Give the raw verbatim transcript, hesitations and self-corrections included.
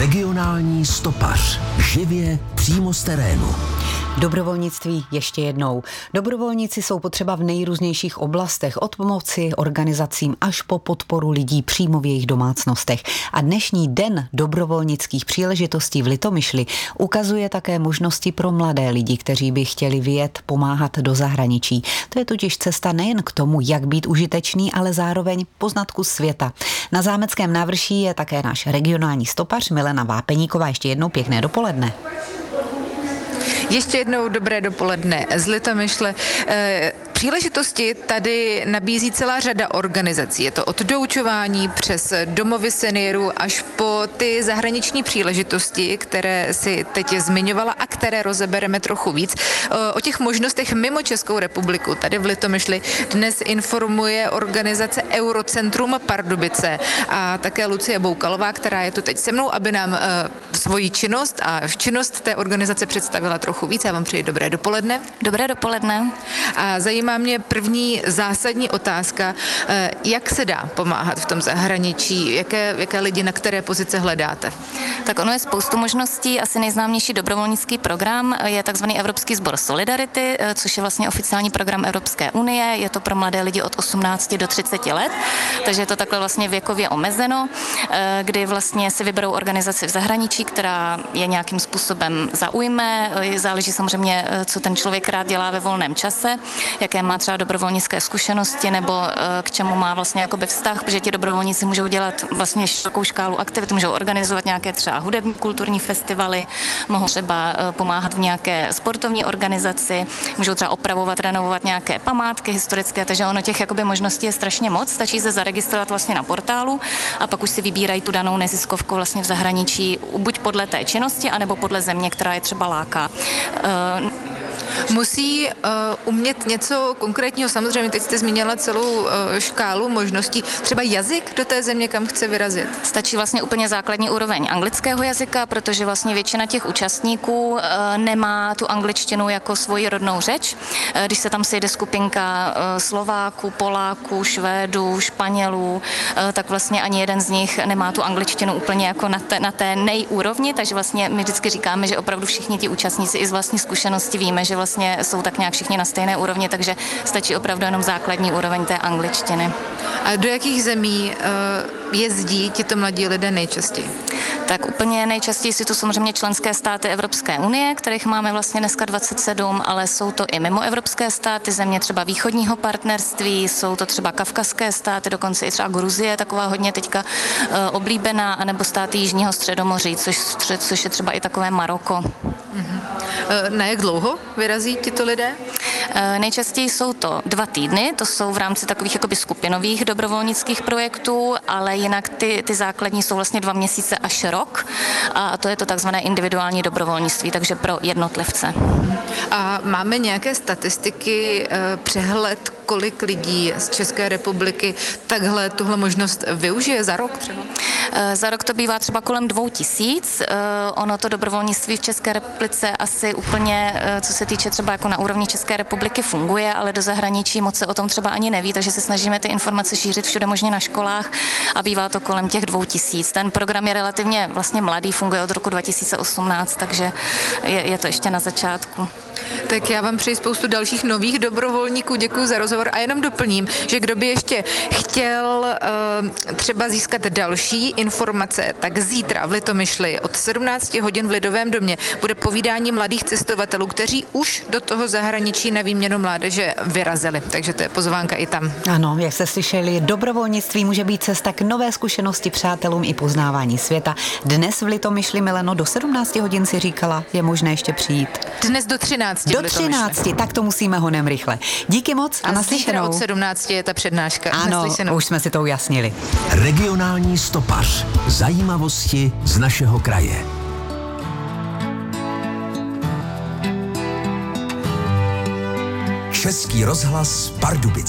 Regionální stopař. Živě přímo z terénu. Dobrovolnictví ještě jednou. Dobrovolníci jsou potřeba v nejrůznějších oblastech, od pomoci organizacím až po podporu lidí přímo v jejich domácnostech. A dnešní den dobrovolnických příležitostí v Litomyšli ukazuje také možnosti pro mladé lidi, kteří by chtěli vyjet pomáhat do zahraničí. To je totiž cesta nejen k tomu, jak být užitečný, ale zároveň poznat kus světa. Na Zámeckém návrší je také náš regionální stopař Milena Vápeníková. Ještě jednou pěkné dopoledne. Ještě jednou dobré dopoledne z Litomyšle. E, příležitosti tady nabízí celá řada organizací. Je to od doučování přes domovy seniorů až po ty zahraniční příležitosti, které si teď zmiňovala a které rozebereme trochu víc. E, o těch možnostech mimo Českou republiku tady v Litomyšli dnes informuje organizace Eurocentrum Pardubice a také Lucie Boukalová, která je tu teď se mnou, aby nám e, svoji činnost a činnost té organizace představila trochu víc. Já vám přeji dobré dopoledne. Dobré dopoledne. A zajímá mě první zásadní otázka, jak se dá pomáhat v tom zahraničí, jaké, jaké lidi na které pozice hledáte? Tak ono je spoustu možností, asi nejznámější dobrovolnický program je takzvaný Evropský sbor Solidarity, což je vlastně oficiální program Evropské unie, je to pro mladé lidi od osmnácti do třiceti let, takže je to takhle vlastně věkově omezeno, kdy vlastně si vyberou organizaci v zahraničí, která je nějakým způsobem zaujme, záleží samozřejmě, co ten člověk rád dělá ve volném čase, jaké má třeba dobrovolnické zkušenosti nebo k čemu má vlastně jakoby vztah, protože ti dobrovolníci můžou dělat vlastně širokou škálu aktivit, můžou organizovat nějaké třeba hudební kulturní festivaly, mohou třeba pomáhat v nějaké sportovní organizaci, můžou třeba opravovat, renovovat nějaké památky historické, takže ono těch jakoby možností je strašně moc, stačí se zaregistrovat vlastně na portálu a pak už si vybírají tu danou neziskovku vlastně v zahraničí, buď podle té činnosti, anebo podle země, která je třeba láká. Uh, Musí uh, umět něco konkrétního, samozřejmě teď jste zmínila celou uh, škálu možností, třeba jazyk do té země, kam chce vyrazit. Stačí vlastně úplně základní úroveň anglického jazyka, protože vlastně většina těch účastníků uh, nemá tu angličtinu jako svoji rodnou řeč. Uh, když se tam sejde skupinka uh, Slováků, Poláků, Švédů, Španělů, uh, tak vlastně ani jeden z nich nemá tu angličtinu úplně jako na té, na té nejúrovni, takže vlastně my vždycky říkáme, že opravdu všichni ti účastníci i z vlastní zkušenosti víme, že vlastně jsou tak nějak všichni na stejné úrovni, takže stačí opravdu jenom základní úroveň té angličtiny. A do jakých zemí uh, jezdí tito mladí lidé nejčastěji? Tak úplně nejčastěji si to samozřejmě členské státy Evropské unie, kterých máme vlastně dneska dvacet sedm, ale jsou to i mimo evropské státy, země třeba východního partnerství, jsou to třeba kavkazské státy, dokonce i třeba Gruzie, taková hodně teďka uh, oblíbená, anebo státy Jižního středomoří, což, což je třeba i takové Maroko. Mm-hmm. Na jak dlouho vyrazí tito lidé? Nejčastěji jsou to dva týdny, to jsou v rámci takových jakoby skupinových dobrovolnických projektů, ale jinak ty, ty základní jsou vlastně dva měsíce až rok a to je to takzvané individuální dobrovolnictví, takže pro jednotlivce. A máme nějaké statistiky, přehled, kolik lidí z České republiky takhle tuhle možnost využije za rok třeba? Za rok to bývá třeba kolem dvou tisíc. Ono to dobrovolnictví v České republice asi úplně, co se týče třeba jako na úrovni České republiky funguje, ale do zahraničí moc se o tom třeba ani neví, takže se snažíme ty informace šířit všude možně na školách a bývá to kolem těch dvou tisíc. Ten program je relativně vlastně mladý, funguje od roku dva tisíce osmnáct, takže je, je to ještě na začátku. Tak já vám přeji spoustu dalších nových dobrovolníků, děkuji za rozhovor a jenom doplním, že kdo by ještě chtěl uh, třeba získat další informace, tak zítra v Litomyšli od sedmnácti hodin v Lidovém domě bude povídání mladých cestovatelů, kteří už do toho zahraničí na výměnu mládeže vyrazili, takže to je pozvánka i tam. Ano, jak jste slyšeli, dobrovolnictví může být cesta k nové zkušenosti přátelům i poznávání světa. Dnes v Litomyšli, Mileno, do sedmnácti hodin si říkala, je možné ještě přijít. Dnes do třinácti. Do třinácti, tak to musíme honem rychle. Díky moc a, a naslyšenou. Od sedmnácti je ta přednáška. Ano, naslyšenou. Už jsme si to ujasnili. Regionální stopař. Zajímavosti z našeho kraje. Český rozhlas Pardubice.